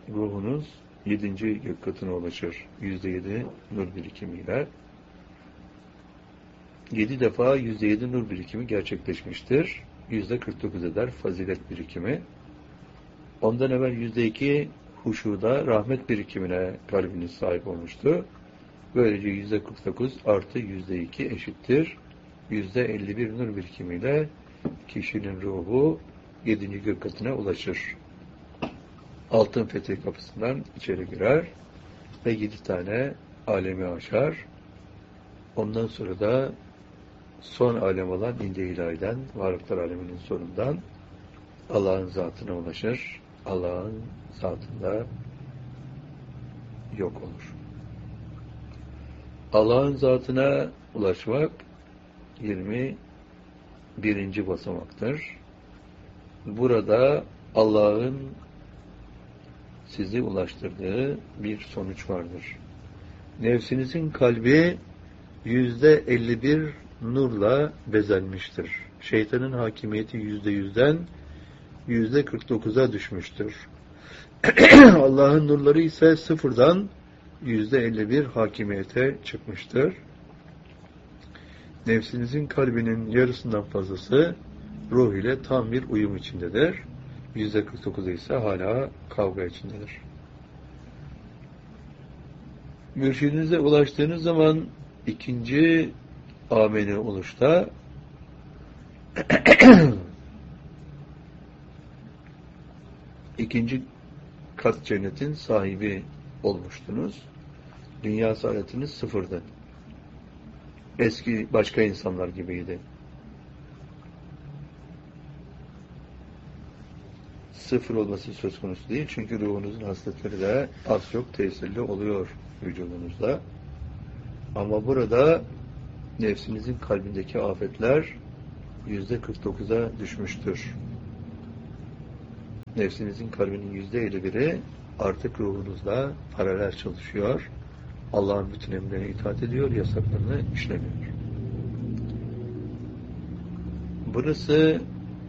ruhunuz 7. gök katına ulaşır. %7 nur birikimiyle. 7 defa %7 nur birikimi gerçekleşmiştir. %49 eder fazilet birikimi. Ondan evvel %2 huşuda rahmet birikimine kalbiniz sahip olmuştu. Böylece %49 artı %2 eşittir %51 nur birikimiyle kişinin ruhu 7. gök katına ulaşır. Altın fethi kapısından içeri girer ve 7 tane alemi aşar. Ondan sonra da son alem olan indi ilahiden, varlıklar aleminin sonundan Allah'ın zatına ulaşır. Allah'ın zatında yok olur. Allah'ın zatına ulaşmak 21. basamaktır. Burada Allah'ın sizi ulaştırdığı bir sonuç vardır. Nefsinizin kalbi %51 nurla bezenmiştir. Şeytanın hakimiyeti %100'den %49'a düşmüştür. Allah'ın nurları ise sıfırdan %51 hakimiyete çıkmıştır. Nefsinizin kalbinin yarısından fazlası ruh ile tam bir uyum içindedir. %49'u ise hala kavga içindedir. Mürşidinize ulaştığınız zaman ikinci ameni oluşta ikinci kat cennetin sahibi olmuştunuz. Dünya saadetiniz sıfırdı. Eski başka insanlar gibiydi. Sıfır olması söz konusu değil. Çünkü ruhunuzun hasletleri de az çok tesirli oluyor vücudunuzda. Ama burada nefsinizin kalbindeki afetler %49'a düşmüştür. Nefsinizin kalbinin %51'i artık ruhunuzla paralel çalışıyor. Allah'ın bütün emrine itaat ediyor, yasaklarını işlemiyor. Burası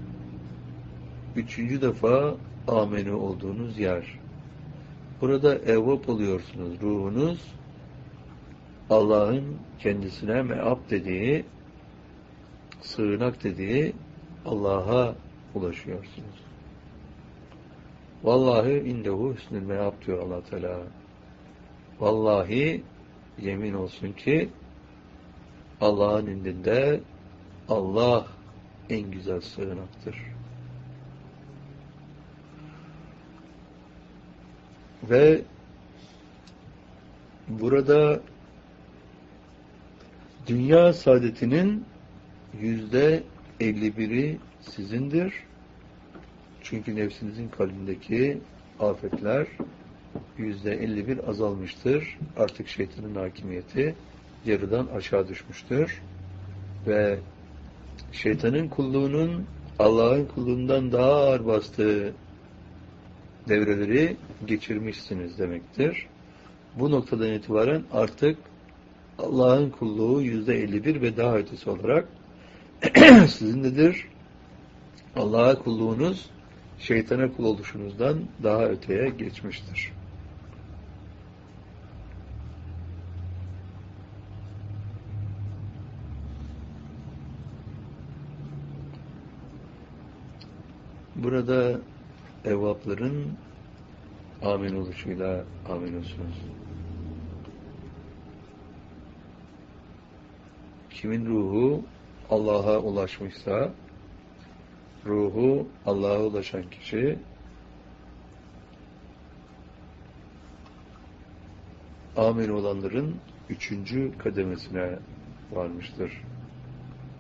3. defa ameni olduğunuz yer. Burada evvap oluyorsunuz. Ruhunuz Allah'ın kendisine meab dediği, sığınak dediği Allah'a ulaşıyorsunuz. Vallahi indehu hüsnül meab diyor Allah Teala. Vallahi yemin olsun ki Allah'ın indinde Allah en güzel sığınaktır. Ve burada dünya saadetinin %51'i sizindir. Çünkü nefsinizin kalbindeki afetler %51 azalmıştır. Artık şeytanın hakimiyeti yarıdan aşağı düşmüştür. Ve şeytanın kulluğunun Allah'ın kulluğundan daha ağır bastığı devreleri geçirmişsiniz demektir. Bu noktadan itibaren artık Allah'ın kulluğu %51 ve daha ötesi olarak sizinledir. Allah'a kulluğunuz şeytana kul oluşunuzdan daha öteye geçmiştir. Burada evvapların amin oluşuyla amin olsunuz. Kimin ruhu Allah'a ulaşmışsa, ruhu Allah'a ulaşan kişi amin olanların 3. kademesine varmıştır.